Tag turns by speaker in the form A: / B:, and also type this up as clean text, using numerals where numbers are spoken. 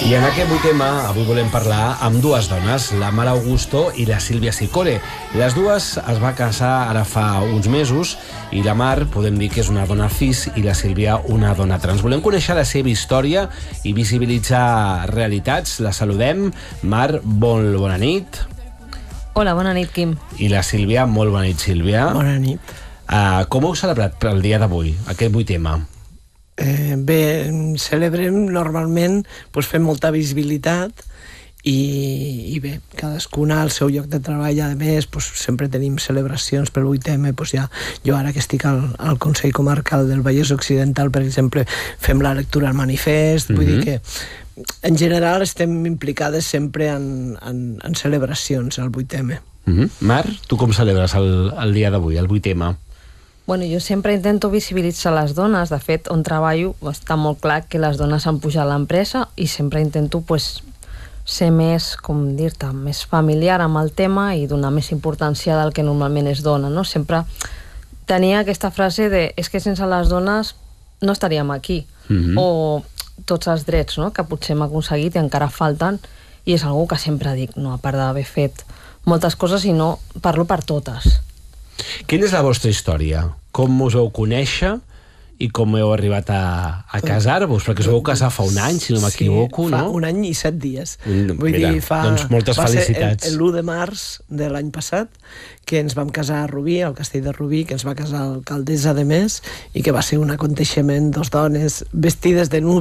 A: I en aquest tema avui volem parlar amb dues dones, la Mar Augusto i la Sílvia Sicore. Les dues es va casar ara fa uns mesos i la Mar podem dir que és una dona cis i la Sílvia una dona trans. Volem conèixer la seva història i visibilitzar realitats. La saludem. Mar, molt bona nit.
B: Hola, bona nit, Quim.
A: I la Sílvia, molt bona nit, Sílvia.
C: Bona nit.
A: Com heu celebrat el dia d'avui, aquest 8M?
C: Bé, celebrem normalment, fem molta visibilitat i bé, cadascuna al seu lloc de treball. A més, sempre tenim celebracions per 8M. Jo ara que estic al Consell Comarcal del Vallès Occidental, per exemple, fem la lectura al manifest. Vull dir que en general estem implicades sempre en celebracions al 8M.
A: Mar, tu com celebres el dia d'avui, el 8M?
B: Bueno, jo sempre intento visibilitzar les dones. De fet, on treballo està molt clar que les dones han pujat a l'empresa i sempre intento ser més, com dir-te, més familiar amb el tema i donar més importància del que normalment es dona, no? Sempre tenia aquesta frase de és que sense les dones no estaríem aquí, o tots els drets, no?, que potser hem aconseguit i encara falten, i és algo que sempre dic, no? A part d'haver fet moltes coses, i no parlo per totes.
A: Quina és la vostra història? Com us vau conèixer i com heu arribat a casar-vos? Perquè us vau casar fa un any, si no m'equivoco, no?
C: Sí, fa un any i 7 dies.
A: Doncs moltes felicitats.
C: Va ser l'1 de març de l'any passat que ens vam casar a Rubí, al castell de Rubí, que ens va casar l'alcaldessa de Més, i que va ser un aconteixement, dos dones vestides de núvol,